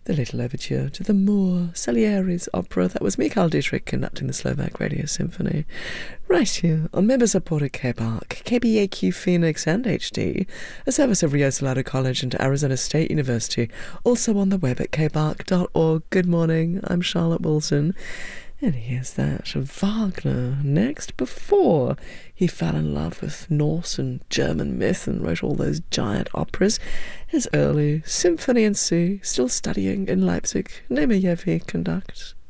The Little Overture to the Moor, Salieri's opera. That was Mikhail Dietrich conducting the Slovak Radio Symphony. Right here on member-supported KBAQ, KBAQ Phoenix and HD, a service of Rio Salado College and Arizona State University, also on the web at kbark.org. Good morning, I'm Charlotte Wilson. And here's that Wagner next, before he fell in love with Norse and German myth and wrote all those giant operas. His early Symphony in C, still studying in Leipzig, Nemeyev conducts.